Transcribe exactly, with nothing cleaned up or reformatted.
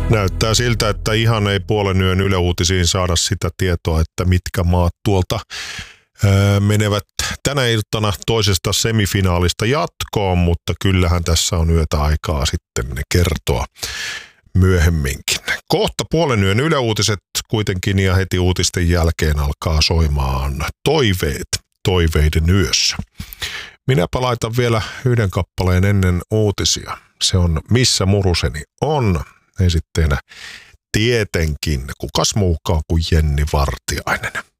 Näyttää siltä, että ihan ei puolen yön Yle Uutisiin saada sitä tietoa, että mitkä maat tuolta öö, menevät tänä iltana toisesta semifinaalista jatkoon, mutta kyllähän tässä on yötä aikaa sitten kertoa myöhemminkin. Kohta puolen yön Yle Uutiset kuitenkin ja heti uutisten jälkeen alkaa soimaan Toiveet toiveiden yössä. Minäpä laitan vielä yhden kappaleen ennen uutisia. Se on Missä muruseni on. Esitteenä tietenkin, kukas muukaan kuin Jenni Vartiainen.